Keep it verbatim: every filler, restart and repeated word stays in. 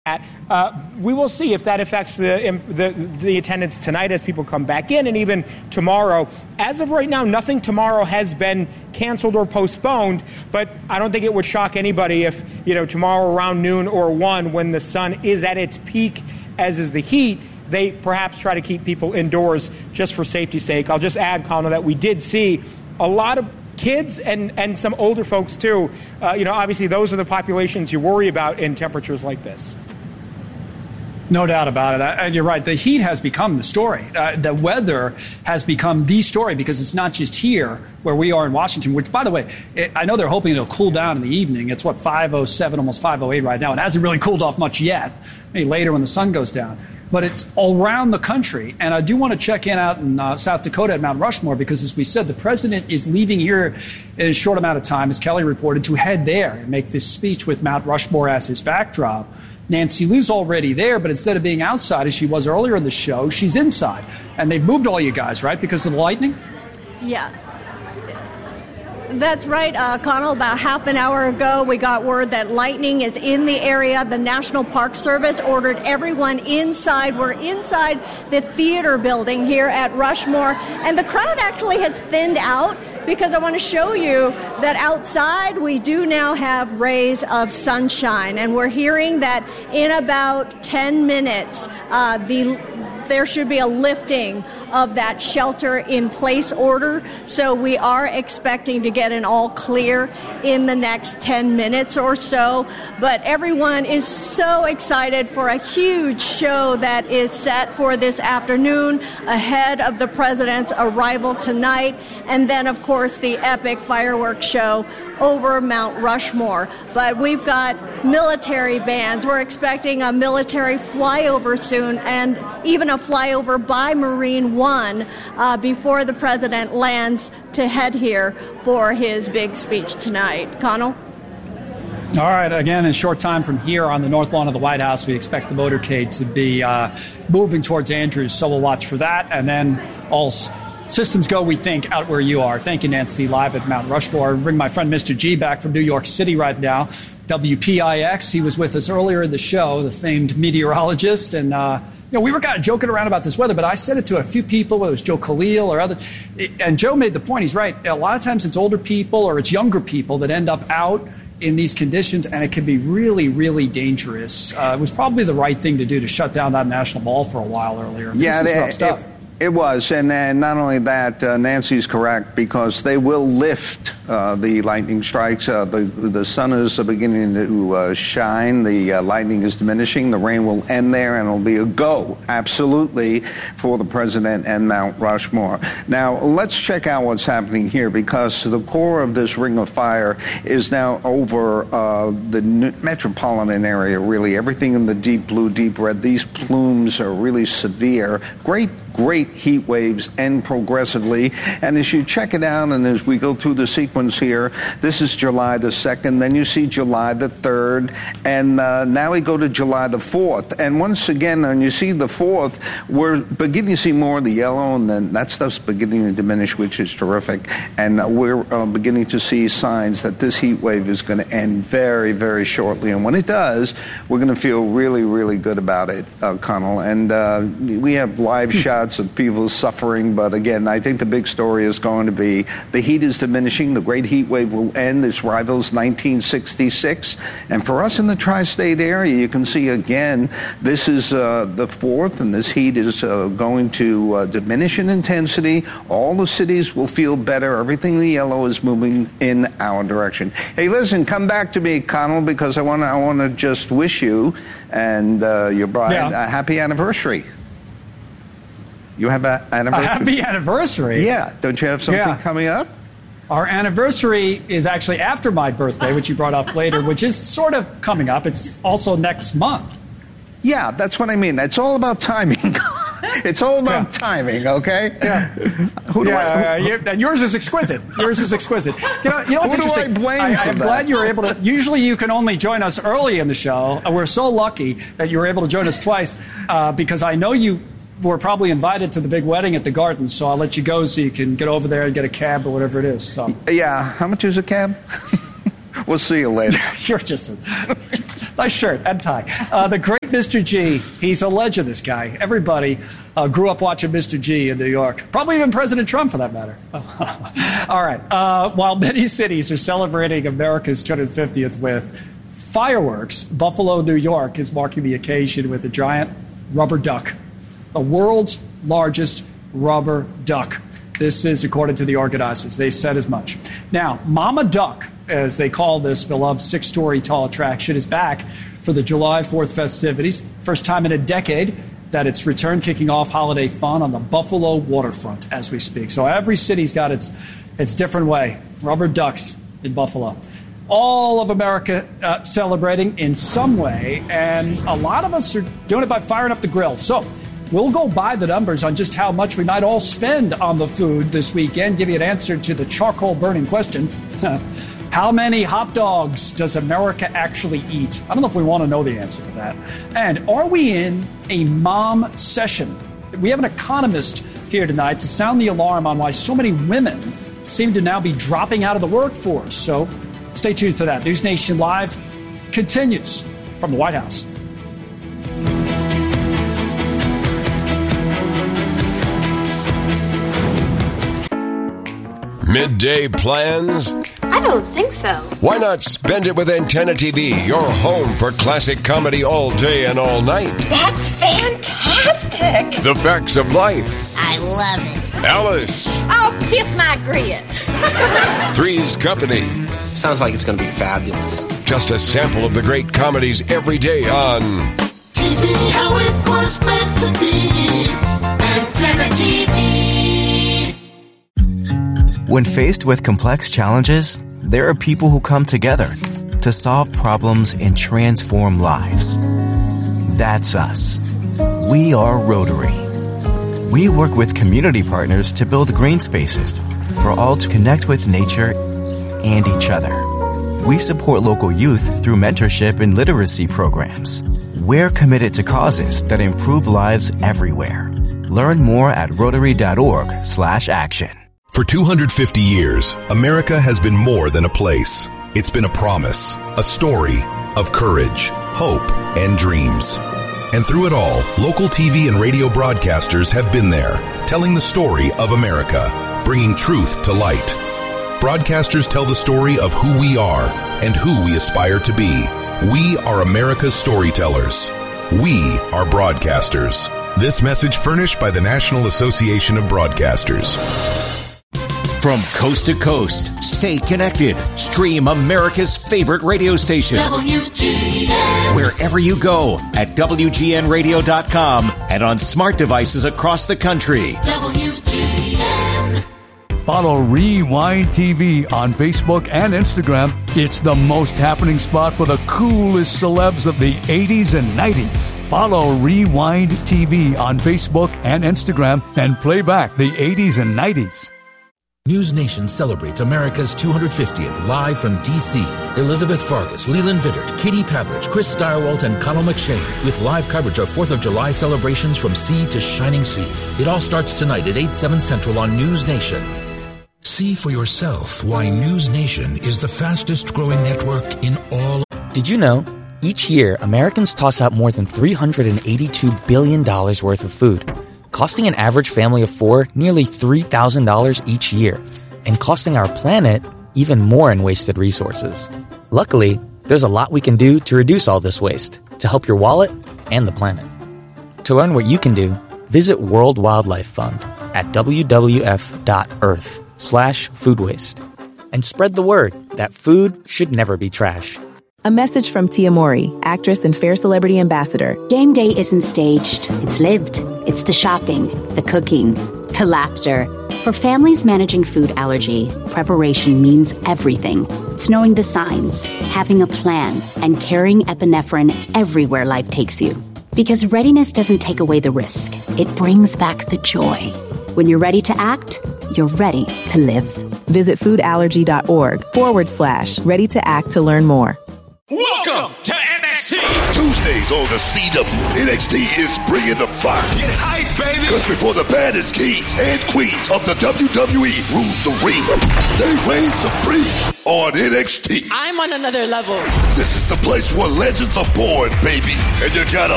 Uh, we will see if that affects the, the the attendance tonight as people come back in, and even tomorrow. As of right now, nothing tomorrow has been canceled or postponed, but I don't think it would shock anybody if, you know, tomorrow around noon or one, when the sun is at its peak, as is the heat, they perhaps try to keep people indoors just for safety's sake. I'll just add, Connor, that we did see a lot of kids and, and some older folks, too. Uh, you know, obviously, those are the populations you worry about in temperatures like this. No doubt about it. And you're right. The heat has become the story. Uh, the weather has become the story because it's not just here where we are in Washington, which, by the way, it, I know they're hoping it'll cool down in the evening. It's, what, five oh seven, almost five oh eight right now. It hasn't really cooled off much yet, maybe later when the sun goes down. But it's all around the country. And I do want to check in out in uh, South Dakota at Mount Rushmore because, as we said, the president is leaving here in a short amount of time, as Kelly reported, to head there and make this speech with Mount Rushmore as his backdrop. Nancy Liu's already there, but instead of being outside, as she was earlier in the show, she's inside. And they've moved all you guys, right, because of the lightning? Yeah. That's right, uh, Connell. About half an hour ago, we got word that lightning is in the area. The National Park Service ordered everyone inside. We're inside the theater building here at Rushmore, and the crowd actually has thinned out because I want to show you that outside we do now have rays of sunshine, and we're hearing that in about ten minutes, uh, the there should be a lifting of that shelter-in-place order. So we are expecting to get an all clear in the next ten minutes or so. But everyone is so excited for a huge show that is set for this afternoon ahead of the president's arrival tonight. And then, of course, the epic fireworks show over Mount Rushmore. But we've got military bands. We're expecting a military flyover soon, and even a flyover by Marine One uh, before the president lands to head here for his big speech tonight. Connell? All right. Again, in a short time from here on the north lawn of the White House, we expect the motorcade to be uh, moving towards Andrews, so we'll watch for that. And then all s- systems go, we think, out where you are. Thank you, Nancy, live at Mount Rushmore. Bring my friend Mister G back from New York City right now. W P I X, he was with us earlier in the show, the famed meteorologist, and uh, you know, we were kind of joking around about this weather, but I said it to a few people, whether it was Joe Khalil or others, and Joe made the point. He's right. A lot of times it's older people or it's younger people that end up out in these conditions, and it can be really, really dangerous. Uh, it was probably the right thing to do to shut down that National Mall for a while earlier. I mean, yeah, this is rough it, stuff. It, it was, and, and not only that, uh, Nancy's correct, because they will lift uh, the lightning strikes. Uh, the, the sun is beginning to uh, shine. The uh, lightning is diminishing. The rain will end there, and it'll be a go, absolutely, for the president and Mount Rushmore. Now, let's check out what's happening here, because the core of this ring of fire is now over uh, the metropolitan area, really. Everything in the deep blue, deep red. These plumes are really severe. Great Great heat waves end progressively. And as you check it out, and as we go through the sequence here, this is July the second, then you see July the third, and uh, now we go to July the fourth. And once again, when you see the fourth, we're beginning to see more of the yellow, and then that stuff's beginning to diminish, which is terrific. And uh, we're uh, beginning to see signs that this heat wave is going to end very, very shortly. And when it does, we're going to feel really, really good about it, uh, Connell. And uh, we have live shots of people suffering, but again, I think the big story is going to be the heat is diminishing. The great heat wave will end. This rivals nineteen sixty-six, and for us in the tri-state area, you can see again, this is uh, the fourth, and this heat is uh, going to uh, diminish in intensity. All the cities will feel better. Everything in the yellow is moving in our direction. Hey, listen, come back to me, Connell, because I want to I want to just wish you and uh, your bride yeah. a happy anniversary. You have an anniversary? A happy anniversary? Yeah. Don't you have something yeah. coming up? Our anniversary is actually after my birthday, which you brought up later, which is sort of coming up. It's also next month. Yeah, that's what I mean. It's all about timing. It's all about yeah. timing, okay? Yeah. Who do yeah, I, who, uh, you, and yours is exquisite. Yours is exquisite. You know, you know what's who interesting? do I blame I, for I'm that? glad you were able to. Usually you can only join us early in the show. We're so lucky that you were able to join us twice uh, because I know you were probably invited to the big wedding at the Garden, so I'll let you go so you can get over there and get a cab or whatever it is. So. Yeah. How much is a cab? We'll see you later. You're just a... Nice shirt and tie. Uh, the great Mister G. He's a legend, this guy. Everybody uh, grew up watching Mister G in New York. Probably even President Trump, for that matter. All right. Uh, while many cities are celebrating America's two hundred fiftieth with fireworks, Buffalo, New York is marking the occasion with a giant rubber duck. The world's largest rubber duck. This is according to the organizers. They said as much. Now, Mama Duck, as they call this beloved six-story tall attraction, is back for the July fourth festivities. First time in a decade that it's returned, kicking off holiday fun on the Buffalo waterfront as we speak. So every city's got its, its different way. Rubber ducks in Buffalo. All of America uh, celebrating in some way, and a lot of us are doing it by firing up the grill. So we'll go by the numbers on just how much we might all spend on the food this weekend, give you an answer to the charcoal burning question. How many hot dogs does America actually eat? I don't know if we want to know the answer to that. And are we in a mom session? We have an economist here tonight to sound the alarm on why so many women seem to now be dropping out of the workforce. So stay tuned for that. News Nation Live continues from the White House. Midday plans? I don't think so. Why not spend it with Antenna T V, your home for classic comedy all day and all night? That's fantastic. The Facts of Life. I love it. Alice. Oh, kiss my grits. Three's Company. Sounds like it's going to be fabulous. Just a sample of the great comedies every day on T V, how it was meant to be. Antenna T V. When faced with complex challenges, there are people who come together to solve problems and transform lives. That's us. We are Rotary. We work with community partners to build green spaces for all to connect with nature and each other. We support local youth through mentorship and literacy programs. We're committed to causes that improve lives everywhere. Learn more at rotary.org slash action. For two hundred fifty years, America has been more than a place. It's been a promise, a story of courage, hope, and dreams. And through it all, local T V and radio broadcasters have been there, telling the story of America, bringing truth to light. Broadcasters tell the story of who we are and who we aspire to be. We are America's storytellers. We are broadcasters. This message furnished by the National Association of Broadcasters. From coast to coast, stay connected. Stream America's favorite radio station. W G N. Wherever you go at W G N radio dot com and on smart devices across the country. W G N. Follow Rewind T V on Facebook and Instagram. It's the most happening spot for the coolest celebs of the eighties and nineties. Follow Rewind T V on Facebook and Instagram and play back the eighties and nineties. News Nation celebrates America's two hundred fiftieth live from D C. Elizabeth Fargus, Leland Vittert, Katie Pavlich, Chris Steyerwalt, and Connell McShane with live coverage of fourth of July celebrations from sea to shining sea. It all starts tonight at eight, seven Central on News Nation. See for yourself why News Nation is the fastest growing network in all. Did you know? Each year, Americans toss out more than three hundred eighty-two billion dollars worth of food, costing an average family of four nearly three thousand dollars each year, and costing our planet even more in wasted resources. Luckily, there's a lot we can do to reduce all this waste, to help your wallet and the planet. To learn what you can do, visit World Wildlife Fund at w w f dot earth slash food waste and spread the word that food should never be trash. A message from Tia Mori, actress and Fair Celebrity Ambassador. Game day isn't staged, it's lived. It's the shopping, the cooking, the laughter. For families managing food allergy, preparation means everything. It's knowing the signs, having a plan, and carrying epinephrine everywhere life takes you. Because readiness doesn't take away the risk, it brings back the joy. When you're ready to act, you're ready to live. Visit foodallergy.org forward slash ready to act to learn more. Welcome to M X T. Tuesdays on the C W, N X T is bringing the fire. Get hype, baby. Because before the baddest kings and queens of the W W E rule the ring, they reign supreme on N X T. I'm on another level. This is the place where legends are born, baby. And you gotta